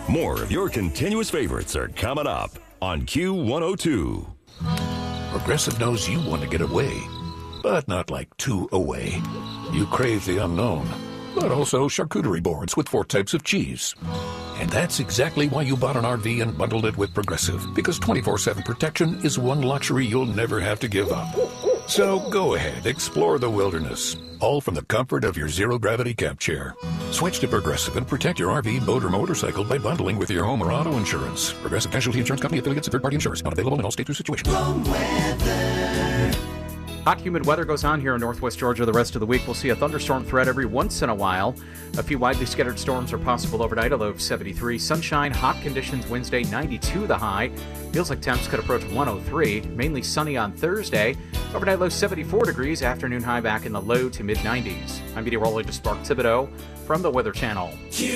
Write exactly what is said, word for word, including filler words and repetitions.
More of your continuous favorites are coming up on Q one oh two. Progressive knows you want to get away, but not like too away. You crave the unknown, but also charcuterie boards with four types of cheese. And that's exactly why you bought an R V and bundled it with Progressive, because twenty-four seven protection is one luxury you'll never have to give up. So go ahead, explore the wilderness, all from the comfort of your zero-gravity camp chair. Switch to Progressive and protect your R V, boat, or motorcycle by bundling with your home or auto insurance. Progressive Casualty Insurance Company, affiliates, and third-party insurers. Not available in all states or situations. Hot, humid weather goes on here in northwest Georgia the rest of the week. We'll see a thunderstorm threat every once in a while. A few widely scattered storms are possible overnight, a low of seventy-three. Sunshine, hot conditions Wednesday, ninety-two the high. Feels like temps could approach one oh three. Mainly sunny on Thursday. Overnight low seventy-four degrees. Afternoon high back in the low to mid nineties. I'm meteorologist Mark Thibodeau from the Weather Channel.